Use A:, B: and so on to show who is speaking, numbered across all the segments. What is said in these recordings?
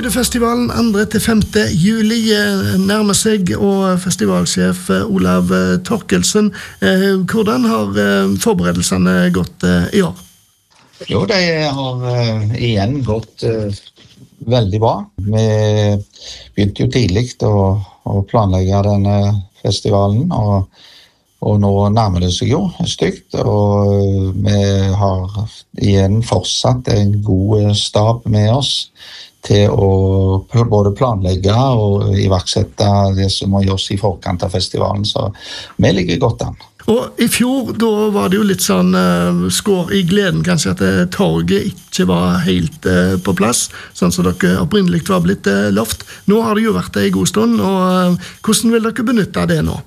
A: Skudefestivalen 2.–5. juli nærmer seg, og festivalsjef Olav Torkelsen, hvordan har forberedelsene gått i år?
B: Jo, de har igjen gått veldig bra. Vi begynte jo tidlig å planlegge denne festivalen, og nå nærmer det seg jo stygt, og vi har igjen fortsatt en god stab med oss til å både planlegge og iverksette det som må gjøres i forkant av festivalen, så vi ligger godt an.
A: Og i fjor, da var det jo litt sånn skår i gleden kanskje at torget ikke var helt på plass, sånn som dere opprinnelig var blitt lovt. Nå har det jo vært det i god stund, og hvordan vil dere benytte det nå?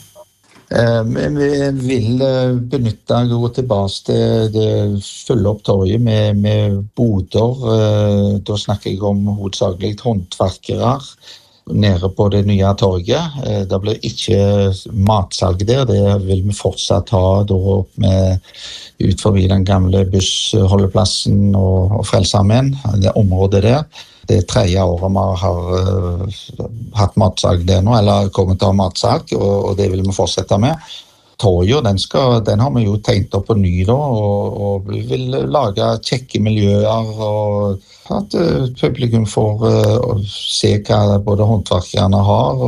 B: Vi vil benytte å gå tilbake til det følge opp torget med boder. Da snakker jeg om hovedsakelig håndverkere nede på det nye torget. Det blir ikke matsalg der, det vil vi fortsatt ha da med ut forbi den gamle bussholdeplassen og Frelsesarmeen, det området der. Det 3. året vi har hatt matsalg der nå, eller kommet til å ha matsalg, og det vil vi fortsette med. Torget, den har vi jo tegnet opp på ny da, og vi vil lage kjekke miljøer, og at publikum får se hva både håndverkerne har,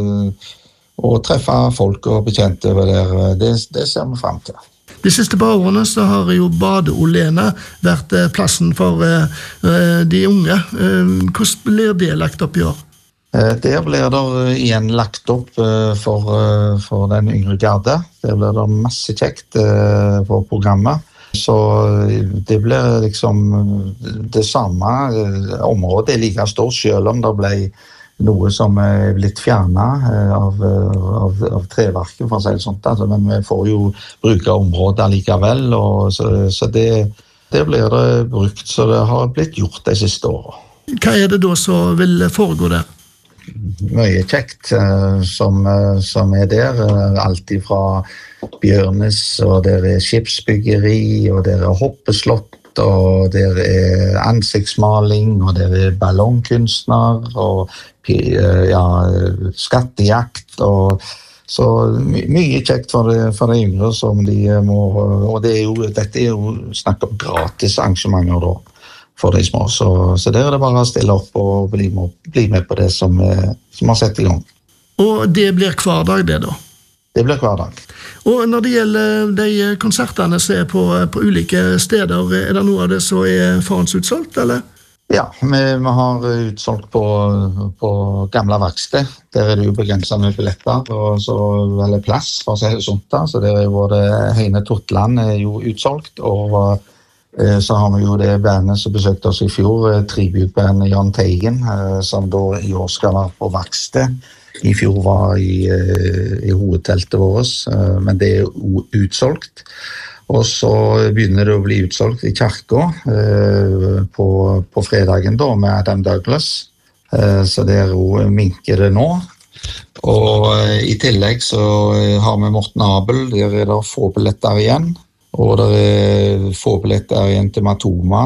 B: og treffe folk og bekjente over der. Det ser vi frem til.
A: De siste par årene så har jo Bade-Olena vært plassen for de unge. Hvordan blir det lagt opp i år?
B: Der blir det igjen lagt opp for den yngre garde. Der blir det masse kjekt på programmet. Så det blir liksom det samme området like stort, selv om det ble noe som blitt fjernet av treverket, for å si det sånt. Altså, men vi får jo bruke området likevel, og så det blir det brukt, så det har blitt gjort de siste årene.
A: Hva det da som vil foregå der?
B: Mye kjekt som der, alt fra Bjørnes, og der skipsbyggeri, og der hoppeslott, og der ansiktsmaling, og der ballongkunstner, og skattejakt, og så mye kjekt for de yngre som de må, og dette jo snakk om gratis arrangementer da, for de små, så der det bare å stille opp og bli med på det som har sett i gang.
A: Og det blir hver dag det da?
B: Det blir hver dag.
A: Og når det gjelder de konsertene som på ulike steder, det noe av det som forhåndsutsolgt, eller?
B: Ja, vi har utsolgt på gamle verksted. Der det jo begrenset med billetter, og så veldig plass, for å si det sånt da. Så der både Heine Totland jo utsolgt, og så har vi jo det bandet som besøkte oss i fjor, tributbandet Jahn Teigen, som da i år skal være på verksted. I fjor var i hovedteltet vårt, men det utsolgt. Og så begynner det å bli utsolgt i kirka på fredagen da, med Adam Douglas. Så det jo minker det nå. Og i tillegg så har vi Morten Abel, der det få billetter igjen. Og der få billetter igjen til Matoma,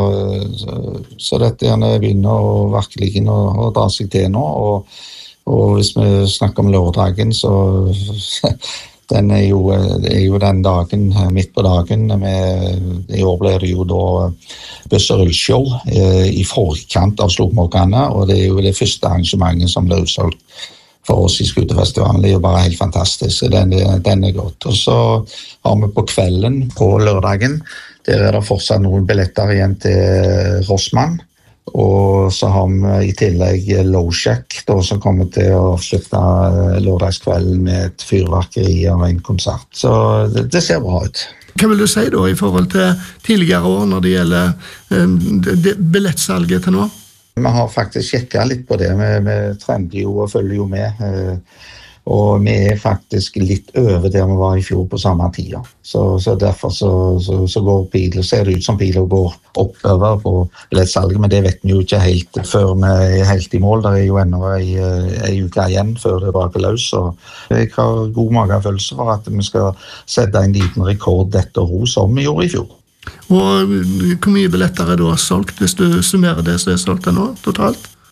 B: så dette begynner å virkelig å dra seg til nå, og hvis vi snakker om lørdagen, så den jo den dagen, midt på dagen. I år ble det jo da buss- og rullshow i forkant av Slokmåkene, og det jo det første arrangementet som ble utsolgt for oss i Skudefestivalen. Det jo bare helt fantastisk, den godt. Og så har vi på kvelden, på lørdagen, der det fortsatt noen billetter igjen til Rossmann. Og så har vi i tillegg Low Shack, som kommer til å avslutte lørdagskvelden med et fyrverkeri av en konsert. Så det ser bra ut.
A: Hva vil du si da i forhold til tidligere år når det gjelder billettsalget til nå?
B: Vi har faktisk sjekket litt på det. Vi trender jo og følger jo med. Og vi faktisk litt over der vi var i fjor på samme tida. Så derfor så går pilen, ser det ut som pilen går oppover på billettsalget, men det vet vi jo ikke helt før vi helt i mål. Det jo ennå en uke igjen før det braker løs, så jeg har god magefølelse for at vi skal sette en liten rekord dette år som vi gjorde i fjor.
A: Og hvor mye billetter da solgt, hvis du summerer det som solgt nå totalt?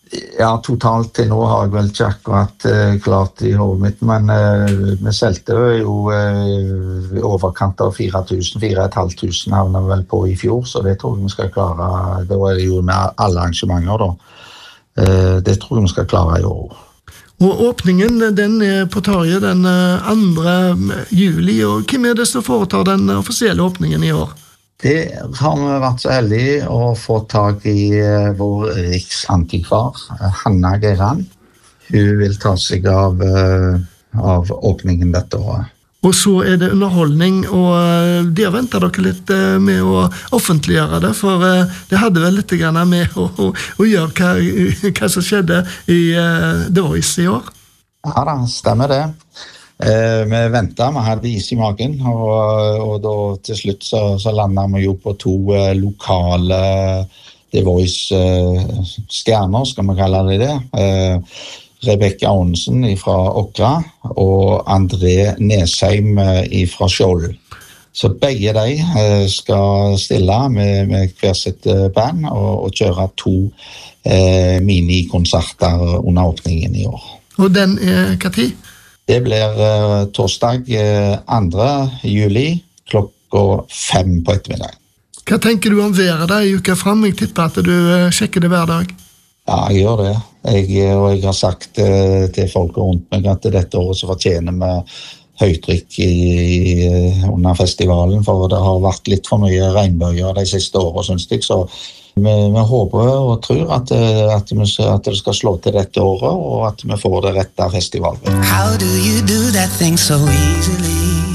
B: Ja, totalt til nå har jeg vel ikke akkurat klart i hodet mitt, men vi solgte jo i overkant av 4,500 havna vel på i fjor, så det tror jeg vi skal klare. Da det jo med alle arrangementer da. Det tror jeg vi skal klare i år.
A: Og åpningen, den på torget den 2. juli, og hvem det som foretar den offisielle åpningen i år?
B: Det har vi vært så heldige å få tag i vår riksantikvar, Hanna Geiran. Hun vil ta seg av åpningen dette året.
A: Og så det underholdning, og der venter dere litt med å offentliggjøre det, for det hadde vel litt grann med å gjøre hva som skjedde i The Voice i år.
B: Ja da, stemmer det. Vi ventet, vi hadde is i magen, og da til slutt så landet vi jo på 2 lokale The Voice-stjerner, skal vi kalle det. Rebecca Aanensen fra Åkra og André Nesheim fra Skjold. Så begge de skal stille med hver sitt band og kjøre 2 minikonserter under åpningen i år.
A: Og den hva tid?
B: Det blir torsdag 2. juli klokka 5 på ettermiddag.
A: Hva tenker du om været da i uka frem? Jeg tipper at du sjekker det hver dag.
B: Ja, jeg gjør det. Jeg har sagt til folk rundt meg at dette året så fortjener vi høytrykk under festivalen, for det har vært litt for mye regnbøyer de siste årene, synes jeg, så vi håper og tror at det skal slå til dette året, og at vi får det rette festivalet.
C: How do you do that thing so easily?